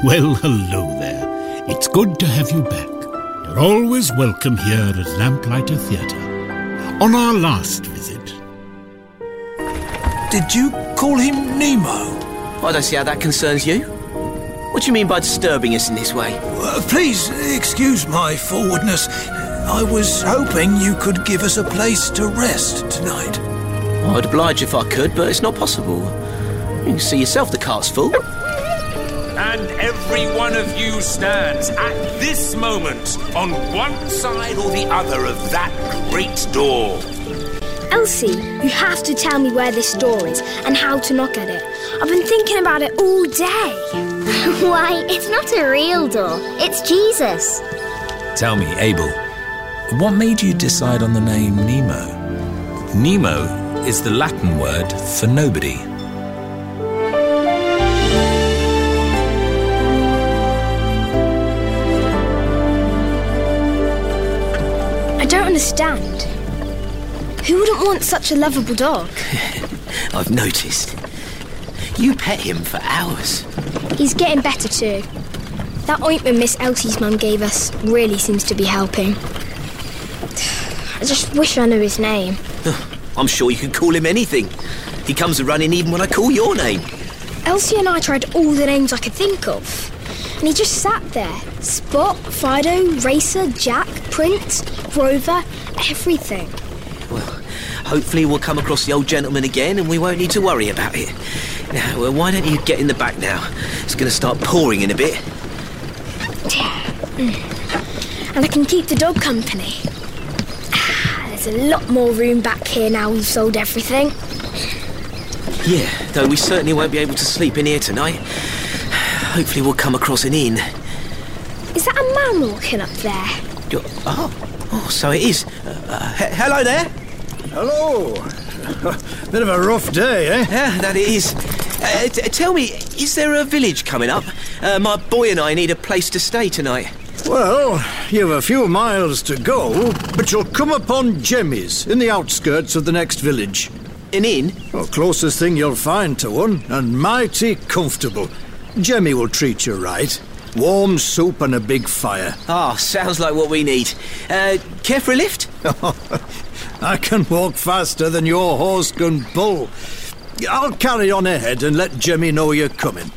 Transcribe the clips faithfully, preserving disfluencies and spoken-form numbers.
Well, hello there. It's good to have you back. You're always welcome here at Lamplighter Theatre. On our last visit... Did you call him Nemo? I don't see how that concerns you. What do you mean by disturbing us in this way? Uh, please, excuse my forwardness. I was hoping you could give us a place to rest tonight. I'd oblige if I could, but it's not possible. You can see yourself the cart's full. And every one of you stands at this moment on one side or the other of that great door. Elsie, you have to tell me where this door is and how to knock at it. I've been thinking about it all day. Why, it's not a real door. It's Jesus. Tell me, Abel, what made you decide on the name Nemo? Nemo is the Latin word for nobody. I don't understand. Who wouldn't want such a lovable dog? I've noticed. You pet him for hours. He's getting better too. That ointment Miss Elsie's mum gave us really seems to be helping. I just wish I knew his name. I'm sure you can call him anything. He comes a-running even when I call your name. Elsie and I tried all the names I could think of. And he just sat there. Spot, Fido, Racer, Jack, Prince, Rover, everything. Well, hopefully we'll come across the old gentleman again and we won't need to worry about it. Now, well, why don't you get in the back now? It's going to start pouring in a bit. And I can keep the dog company. There's a lot more room back here now we've sold everything. Yeah, though we certainly won't be able to sleep in here tonight. Hopefully we'll come across an inn. Is that a man walking up there? You're, oh, oh, so it is. Uh, uh, he- hello there. Hello. Bit of a rough day, eh? Yeah, that it is. Uh, t- tell me, is there a village coming up? Uh, my boy and I need a place to stay tonight. Well, you've a few miles to go, but you'll come upon Jemmy's in the outskirts of the next village. An inn? Well, closest thing you'll find to one, and mighty comfortable. Jemmy will treat you right. Warm soup and a big fire. Ah, oh, sounds like what we need. Uh, care for a lift? I can walk faster than your horse can pull. I'll carry on ahead and let Jemmy know you're coming.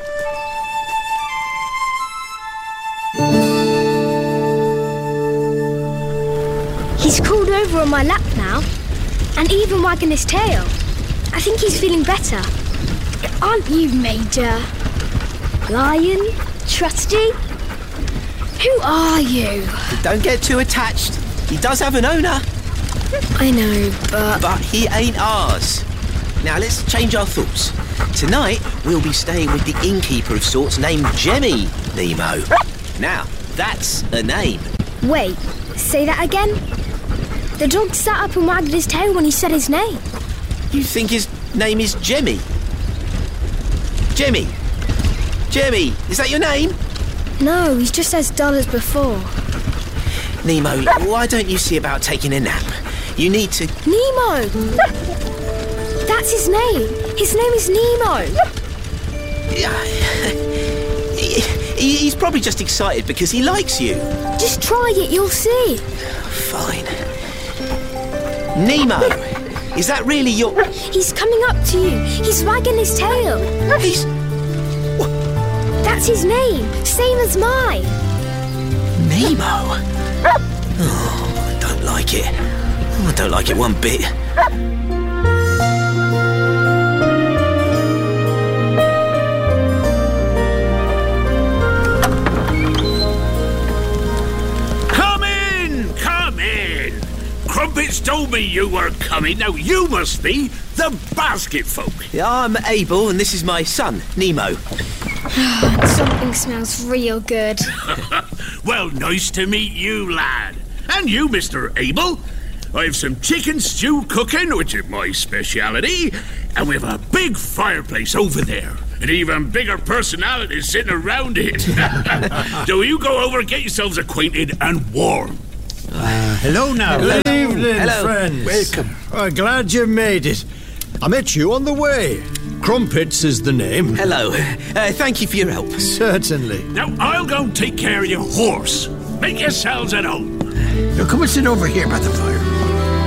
He's crawled over on my lap now, and even wagging his tail. I think he's feeling better. Aren't you, Major? Lion? Trusty? Who are you? Don't get too attached. He does have an owner. I know, but... But he ain't ours. Now, let's change our thoughts. Tonight, we'll be staying with the innkeeper of sorts named Jemmy Nemo. Now, that's a name. Wait, say that again? The dog sat up and wagged his tail when he said his name. You think his name is Jemmy? Jemmy? Jemmy, is that your name? No, he's just as dull as before. Nemo, why don't you see about taking a nap? You need to... Nemo! That's his name. His name is Nemo. He's probably just excited because he likes you. Just try it, you'll see. Fine. Nemo, is that really your... He's coming up to you. He's wagging his tail. He's... What? That's his name, same as mine. Nemo? Oh, I don't like it. I don't like it one bit. Come in! Come in! Crumpets told me you were coming. Now you must be the basket folk. Yeah, I'm Abel, and this is my son, Nemo. Something smells real good. Well, nice to meet you, lad. And you, Mister Abel. I've some chicken stew cooking, which is my speciality, and we have a big fireplace over there. And even bigger personalities sitting around it. So you go over and get yourselves acquainted and warm. Uh, hello now. Good evening, Hello. friends. Welcome. I'm glad you made it. I met you on the way. Crumpets is the name. Hello. Uh, thank you for your help. Certainly. Now, I'll go take care of your horse. Make yourselves at home. Now come and sit over here by the fire.